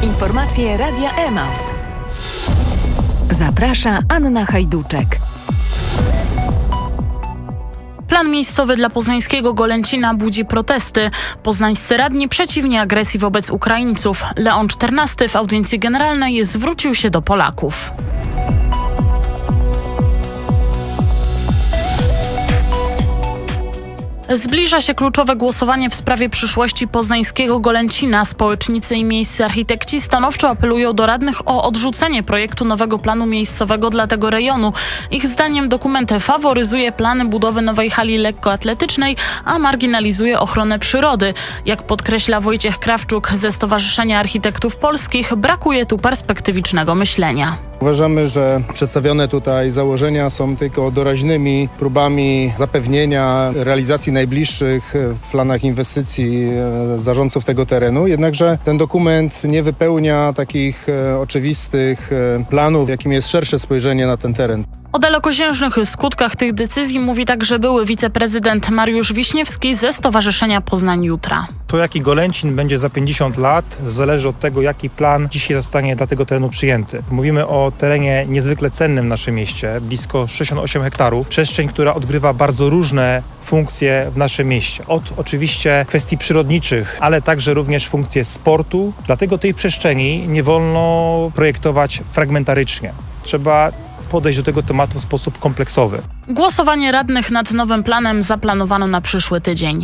Informacje Radia Emaus. Zaprasza Anna Hajduczek. Plan miejscowy dla poznańskiego Golęcina budzi protesty. Poznańscy radni przeciwni agresji wobec Ukraińców. Leon XIV w audiencji generalnej zwrócił się do Polaków. Zbliża się kluczowe głosowanie w sprawie przyszłości poznańskiego Golęcina. Społecznicy i miejscy architekci stanowczo apelują do radnych o odrzucenie projektu nowego planu miejscowego dla tego rejonu. Ich zdaniem dokument faworyzuje plany budowy nowej hali lekkoatletycznej, a marginalizuje ochronę przyrody. Jak podkreśla Wojciech Krawczuk ze Stowarzyszenia Architektów Polskich, brakuje tu perspektywicznego myślenia. Uważamy, że przedstawione tutaj założenia są tylko doraźnymi próbami zapewnienia realizacji najbliższych w planach inwestycji zarządców tego terenu, jednakże ten dokument nie wypełnia takich oczywistych planów, jakim jest szersze spojrzenie na ten teren. O dalekosiężnych skutkach tych decyzji mówi także były wiceprezydent Mariusz Wiśniewski ze Stowarzyszenia Poznań Jutra. To, jaki Golęcin będzie za 50 lat, zależy od tego, jaki plan dzisiaj zostanie dla tego terenu przyjęty. Mówimy o terenie niezwykle cennym w naszym mieście, blisko 68 hektarów. Przestrzeń, która odgrywa bardzo różne funkcje w naszym mieście. Od oczywiście kwestii przyrodniczych, ale także również funkcje sportu. Dlatego tej przestrzeni nie wolno projektować fragmentarycznie. Trzeba podejść do tego tematu w sposób kompleksowy. Głosowanie radnych nad nowym planem zaplanowano na przyszły tydzień.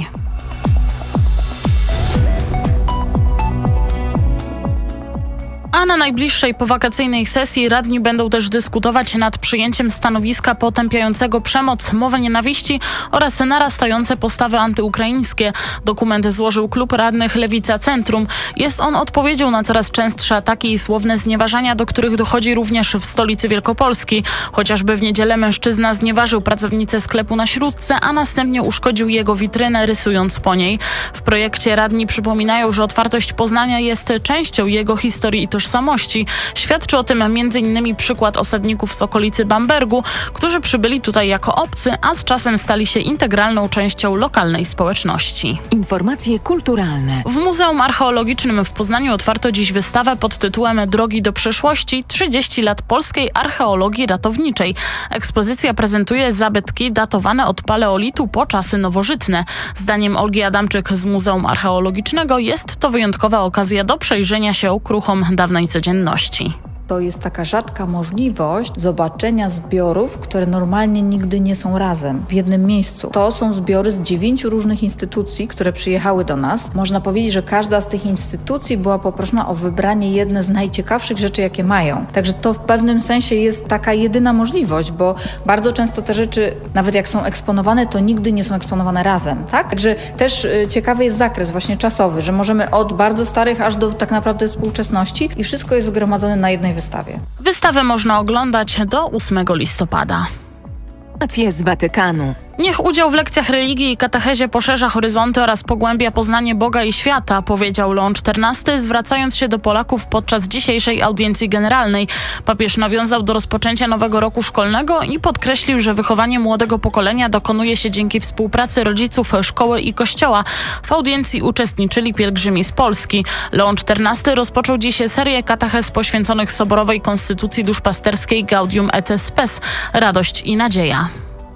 A na najbliższej powakacyjnej sesji radni będą też dyskutować nad przyjęciem stanowiska potępiającego przemoc, mowę nienawiści oraz narastające postawy antyukraińskie. Dokument złożył klub radnych Lewica Centrum. Jest on odpowiedzią na coraz częstsze ataki i słowne znieważania, do których dochodzi również w stolicy Wielkopolski. Chociażby w niedzielę mężczyzna znieważył pracownicę sklepu na Śródce, a następnie uszkodził jego witrynę, rysując po niej. W projekcie radni przypominają, że otwartość Poznania jest częścią jego historii i tożsamości. Świadczy o tym m.in. przykład osadników z okolicy Bambergu, którzy przybyli tutaj jako obcy, a z czasem stali się integralną częścią lokalnej społeczności. Informacje kulturalne. W Muzeum Archeologicznym w Poznaniu otwarto dziś wystawę pod tytułem Drogi do przyszłości – 30 lat polskiej archeologii ratowniczej. Ekspozycja prezentuje zabytki datowane od paleolitu po czasy nowożytne. Zdaniem Olgi Adamczyk z Muzeum Archeologicznego jest to wyjątkowa okazja do przejrzenia się okruchom dawnej codzienności. To jest taka rzadka możliwość zobaczenia zbiorów, które normalnie nigdy nie są razem, w jednym miejscu. To są zbiory z 9 różnych instytucji, które przyjechały do nas. Można powiedzieć, że każda z tych instytucji była poproszona o wybranie jedne z najciekawszych rzeczy, jakie mają. Także to w pewnym sensie jest taka jedyna możliwość, bo bardzo często te rzeczy, nawet jak są eksponowane, to nigdy nie są eksponowane razem, tak? Także też ciekawy jest zakres właśnie czasowy, że możemy od bardzo starych aż do tak naprawdę współczesności i wszystko jest zgromadzone na jednej wystawie. Wystawę można oglądać do 8 listopada. Informacje z Watykanu. Niech udział w lekcjach religii i katechezie poszerza horyzonty oraz pogłębia poznanie Boga i świata, powiedział Leon XIV, zwracając się do Polaków podczas dzisiejszej audiencji generalnej. Papież nawiązał do rozpoczęcia nowego roku szkolnego i podkreślił, że wychowanie młodego pokolenia dokonuje się dzięki współpracy rodziców, szkoły i kościoła. W audiencji uczestniczyli pielgrzymi z Polski. Leon XIV rozpoczął dziś serię katechez poświęconych soborowej konstytucji duszpasterskiej Gaudium et Spes – Radość i Nadzieja.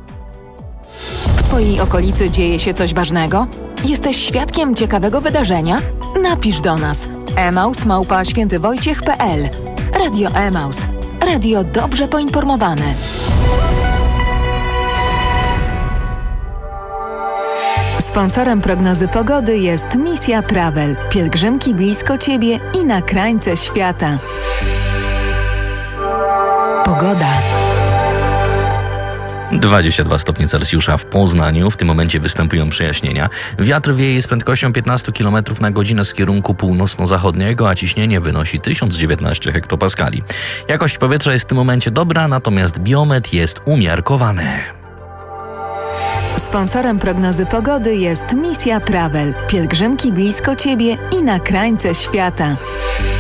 W Twojej okolicy dzieje się coś ważnego? Jesteś świadkiem ciekawego wydarzenia? Napisz do nas. emaus@świętywojciech.pl. Radio Emaus. Radio dobrze poinformowane. Sponsorem prognozy pogody jest Misja Travel. Pielgrzymki blisko Ciebie i na krańce świata. Pogoda. 22 stopnie Celsjusza w Poznaniu. W tym momencie występują przejaśnienia. Wiatr wieje z prędkością 15 km na godzinę z kierunku północno-zachodniego, a ciśnienie wynosi 1019 hektopaskali. Jakość powietrza jest w tym momencie dobra, natomiast biometr jest umiarkowany. Sponsorem prognozy pogody jest Misja Travel. Pielgrzymki blisko Ciebie i na krańce świata.